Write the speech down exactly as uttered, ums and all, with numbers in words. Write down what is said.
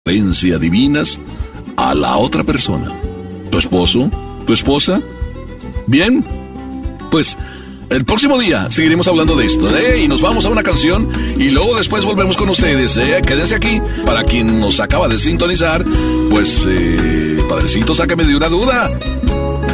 adivinas a la otra persona. ¿Tu esposo? ¿Tu esposa? Bien, pues el próximo día seguiremos hablando de esto, ¿eh? Y nos vamos a una canción y luego después volvemos con ustedes, ¿eh? Quédense aquí. Para quien nos acaba de sintonizar, pues, eh, padrecito, sáqueme de una duda.